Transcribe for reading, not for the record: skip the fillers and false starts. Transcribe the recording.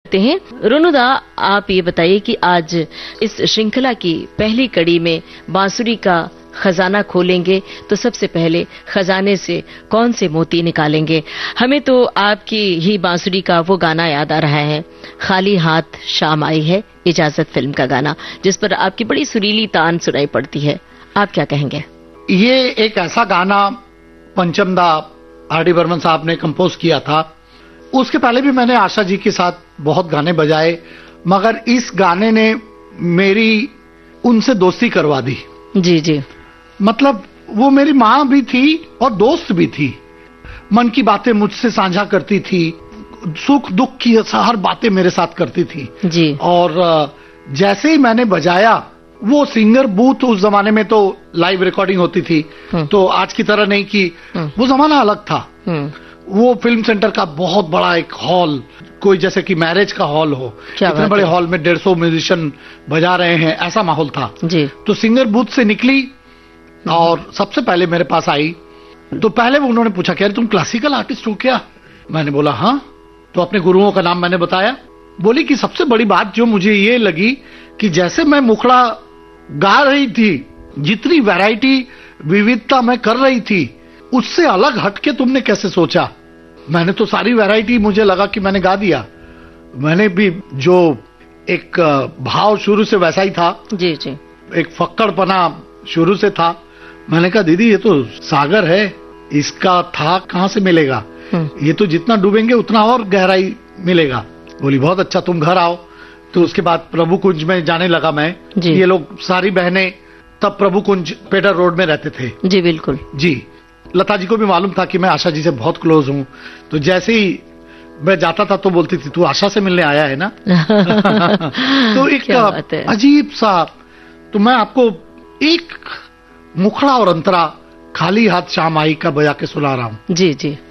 हैं। रोनूदा, आप ये बताइए कि आज इस श्रृंखला की पहली कड़ी में बांसुरी का खजाना खोलेंगे तो सबसे पहले खजाने से कौन से मोती निकालेंगे? हमें तो आपकी ही बांसुरी का वो गाना याद आ रहा है, खाली हाथ शाम आई है, इजाजत फिल्म का गाना, जिस पर आपकी बड़ी सुरीली तान सुनाई पड़ती है। आप क्या कहेंगे? ये एक ऐसा गाना पंचम दा आर.डी. बर्मन साहब ने कंपोज किया था। उसके पहले भी मैंने आशा जी के साथ बहुत गाने बजाए, मगर इस गाने ने मेरी उनसे दोस्ती करवा दी। जी जी। मतलब वो मेरी माँ भी थी और दोस्त भी थी। मन की बातें मुझसे साझा करती थी, सुख दुख की हर बातें मेरे साथ करती थी जी। और जैसे ही मैंने बजाया, वो सिंगर बूथ उस जमाने में तो लाइव रिकॉर्डिंग होती थी, तो आज की तरह नहीं कि वो जमाना अलग था। वो फिल्म सेंटर का बहुत बड़ा एक हॉल, कोई जैसे कि मैरिज का हॉल हो, इतने बड़े हॉल में 150 म्यूजिशियन बजा रहे हैं, ऐसा माहौल था जी। तो सिंगर बूथ से निकली और सबसे पहले मेरे पास आई। तो पहले वो उन्होंने पूछा कि तुम क्लासिकल आर्टिस्ट हो क्या? मैंने बोला हाँ। तो अपने गुरुओं का नाम मैंने बताया। बोली कि सबसे बड़ी बात जो मुझे ये लगी कि जैसे मैं मुखड़ा गा रही थी, जितनी वैरायटी विविधता मैं कर रही थी, उससे अलग हटके तुमने कैसे सोचा? मैंने तो सारी वैरायटी, मुझे लगा कि मैंने गा दिया। मैंने भी जो एक भाव शुरू से वैसा ही था जी जी, एक फक्कड़पना शुरू से था। मैंने कहा दीदी ये तो सागर है, इसका था कहां से मिलेगा? ये तो जितना डूबेंगे उतना और गहराई मिलेगा। बोली बहुत अच्छा, तुम घर आओ। तो उसके बाद प्रभु कुंज में जाने लगा मैं। ये लोग सारी बहनें तब प्रभु कुंज पेडर रोड में रहते थे। जी बिल्कुल जी। लता जी को भी मालूम था कि मैं आशा जी से बहुत क्लोज हूँ, तो जैसे ही मैं जाता था तो बोलती थी तू आशा से मिलने आया है ना। तो एक अजीब सा, तो मैं आपको एक मुखड़ा और अंतरा खाली हाथ शाम आई का बजा के सुना रहा हूँ। जी जी।